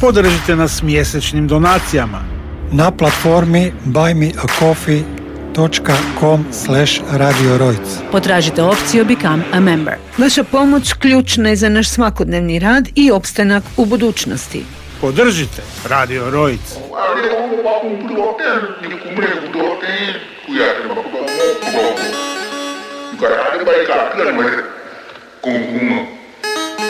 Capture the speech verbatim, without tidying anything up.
Podržite nas mjesečnim donacijama na platformi buy me a coffee dot com slash radio rojc. Potražite opciju Become a Member. Vaša pomoć ključna je za naš svakodnevni rad i opstanak u budućnosti. Podržite Radio Rojc. Juga ada baik keluar mana kongkong